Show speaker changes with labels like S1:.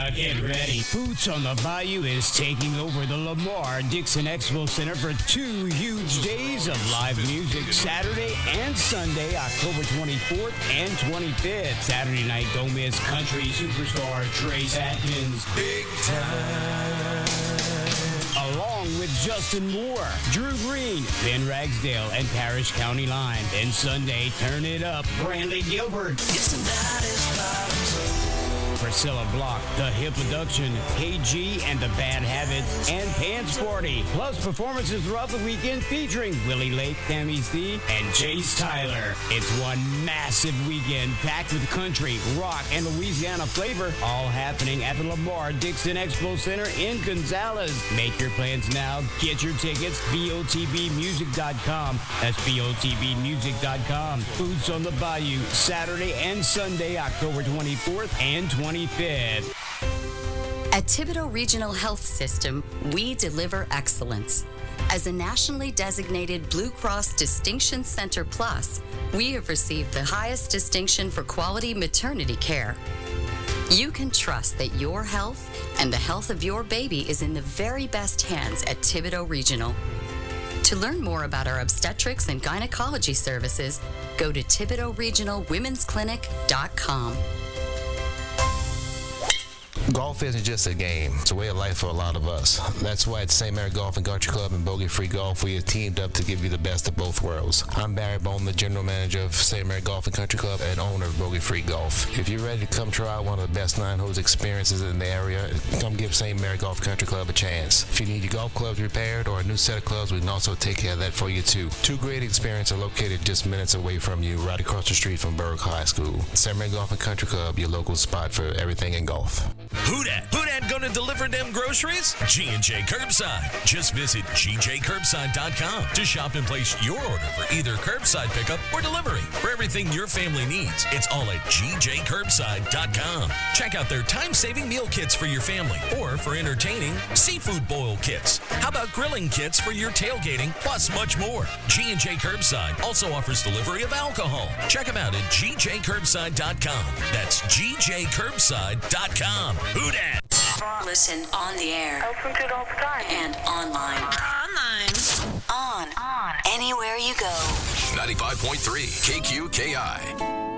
S1: Get ready. Boots on the Bayou is taking over the Lamar Dixon Expo Center for 2 huge days of live music, Saturday and Sunday, October 24th and 25th. Saturday night, don't miss country superstar Trace Atkins.
S2: Big time.
S1: Along with Justin Moore, Drew Green, Ben Ragsdale, and Parish County Line. Then Sunday, turn it up, Brantley Gilbert.
S2: It's the night is bottoms.
S1: Priscilla Block, The Hip Abduction, KG and the Bad Habits, and Pants Party. Plus performances throughout the weekend featuring Willie Lake, Tammy C, and Chase Tyler. It's one massive weekend packed with country, rock, and Louisiana flavor, all happening at the Lamar Dixon Expo Center in Gonzales. Make your plans now. Get your tickets, BOTBmusic.com. That's BOTBmusic.com. Boots on the Bayou, Saturday and Sunday, October 24th and 25th.
S3: At Thibodaux Regional Health System, we deliver excellence. As a nationally designated Blue Cross Distinction Center Plus, we have received the highest distinction for quality maternity care. You can trust that your health and the health of your baby is in the very best hands at Thibodaux Regional. To learn more about our obstetrics and gynecology services, go to ThibodauxRegionalWomen'sClinic.com.
S4: Golf isn't just a game. It's a way of life for a lot of us. That's why at St. Mary Golf and Country Club and Bogey Free Golf, we have teamed up to give you the best of both worlds. I'm Barry Bowman, the general manager of St. Mary Golf and Country Club and owner of Bogey Free Golf. If you're ready to come try out one of the best 9-holes experiences in the area, come give St. Mary Golf and Country Club a chance. If you need your golf clubs repaired or a new set of clubs, we can also take care of that for you too. 2 great experiences are located just minutes away from you, right across the street from Berg High School. St. Mary Golf and Country Club, your local spot for everything in golf.
S5: Who dat? Who dat gonna deliver them groceries? G&J Curbside. Just visit gjcurbside.com to shop and place your order for either curbside pickup or delivery. For everything your family needs, it's all at gjcurbside.com. Check out their time-saving meal kits for your family, or for entertaining, seafood boil kits. How about grilling kits for your tailgating, plus much more. G&J Curbside also offers delivery of alcohol. Check them out at gjcurbside.com. That's gjcurbside.com. Who dat?
S3: Listen on the air.
S6: Listen to it all the time.
S3: And online. On. Anywhere you go.
S2: 95.3 KQKI.